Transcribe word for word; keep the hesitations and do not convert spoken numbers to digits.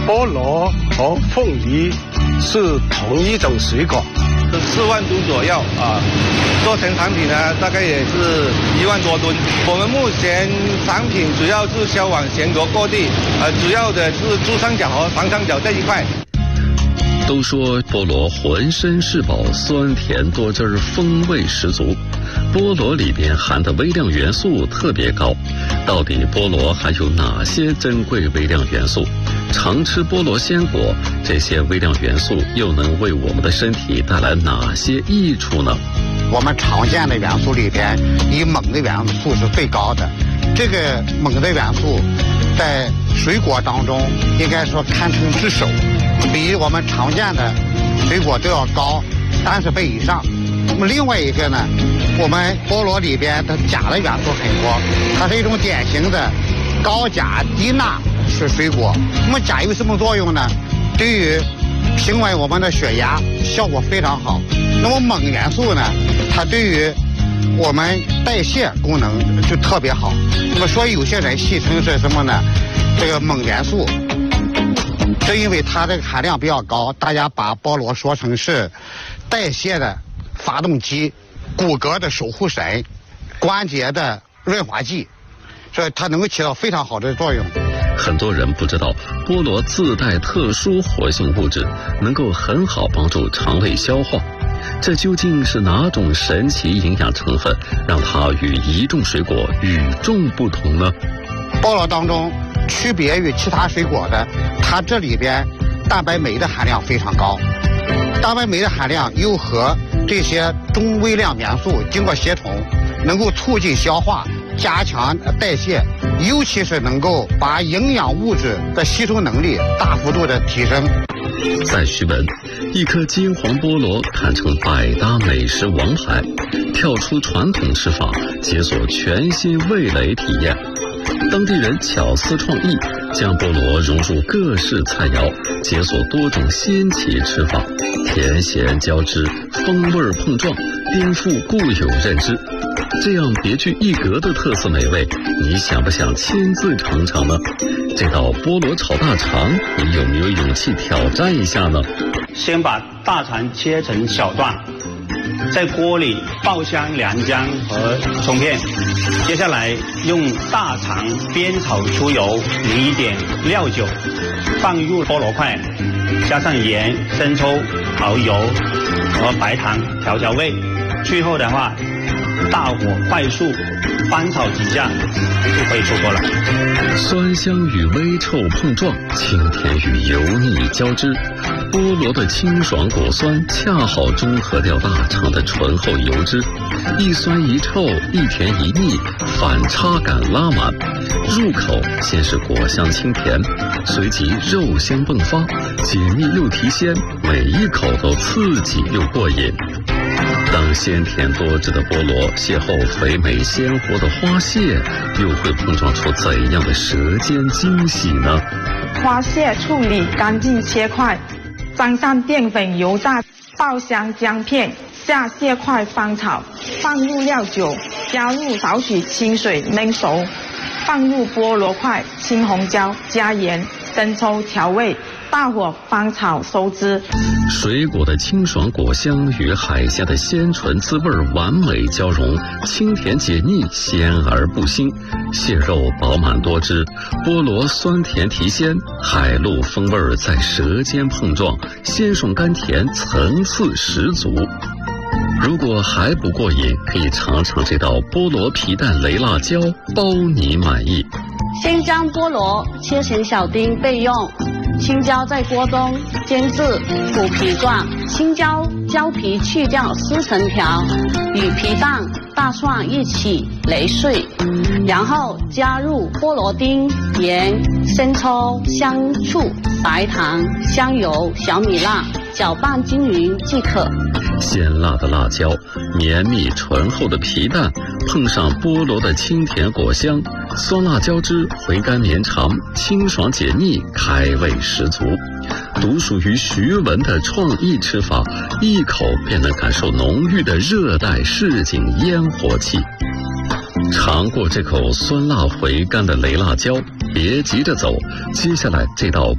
菠萝和凤梨是同一种水果， 四万吨左右啊，做成产品呢，大概也是一万多吨。我们目前产品主要是销往全国各地，呃，主要的是珠三角和长三角这一块。 都说菠萝浑身是宝，酸甜多汁儿，风味十足。菠萝里边含的微量元素特别高，到底菠萝含有哪些珍贵微量元素？常吃菠萝鲜果，这些微量元素又能为我们的身体带来哪些益处呢？ 我们常见的元素里边，以锰的元素是最高的。这个锰的元素在水果当中应该说堪称之首，比我们常见的水果都要高三十倍以上。那么另外一个呢，我们菠萝里边的钾的元素很多，它是一种典型的高钾低钠是水果。那么钾有什么作用呢？对于平稳我们的血压效果非常好。那么锰元素呢，它对于我们代谢功能就特别好。那么所以有些人戏称是什么呢？这个锰元素，正因为它这个含量比较高，大家把菠萝说成是代谢的发动机、骨骼的守护神、关节的润滑剂，所以它能够起到非常好的作用。 很多人不知道菠萝自带特殊活性物质，能够很好帮助肠胃消化。这究竟是哪种神奇营养成分，让它与一众水果与众不同呢？ 菠萝当中区别于其他水果的，它这里边蛋白酶的含量非常高，蛋白酶的含量又和这些中微量元素经过协同，能够促进消化，加强代谢，尤其是能够把营养物质的吸收能力大幅度的提升。 在徐闻，一颗金黄菠萝堪称百搭美食王牌，跳出传统吃法，解锁全新味蕾体验。当地人巧思创意，将菠萝融入各式菜肴，解锁多种新奇吃法，甜咸交织，风味碰撞，颠覆固有认知。这样别具一格的特色美味，你想不想亲自尝尝呢？这道菠萝炒大肠，你有没有勇气挑战一下呢？ 先把大肠切成小段，在锅里爆香良姜和葱片，接下来用大肠煸炒出油，淋一点料酒，放入菠萝块，加上盐、生抽、蚝油和白糖调调味，最后的话大火快速翻炒几下就可以出锅了。 酸香与微臭碰撞，清甜与油腻交织，菠萝的清爽果酸恰好中和掉大肠的醇厚油脂，一酸一臭，一甜一腻，反差感拉满。入口先是果香清甜，随即肉香迸发，解腻又提鲜，每一口都刺激又过瘾。当鲜甜多汁的菠萝邂逅肥美鲜活的花蟹，又会碰撞出怎样的舌尖惊喜呢？ 花蟹处理干净切块，沾上淀粉油炸，爆香姜片，下蟹块翻炒，放入料酒，加入少许清水焖熟，放入菠萝块、青红椒，加盐、生抽调味，大火翻炒收汁。 水果的清爽果香与海鲜的鲜醇滋味完美交融，清甜解腻，鲜而不腥。蟹肉饱满多汁，菠萝酸甜提鲜，海陆风味在舌尖碰撞，鲜爽甘甜，层次十足。如果还不过瘾，可以尝尝这道菠萝皮蛋雷辣椒，包你满意。 先将菠萝切成小丁备用，青椒在锅中煎至腐皮状，青椒椒皮去掉撕成条，与皮蛋、大蒜一起擂碎，然后加入菠萝丁、盐、生抽、香醋、白糖、香油、小米辣，搅拌均匀即可。 鲜辣的辣椒，绵密醇厚的皮蛋，碰上菠萝的清甜果香，酸辣交织，回甘绵长，清爽解腻，开胃十足。独属于徐闻的创意吃法，一口便能感受浓郁的热带市井烟火气。尝过这口酸辣回甘的雷辣椒，别急着走，接下来这道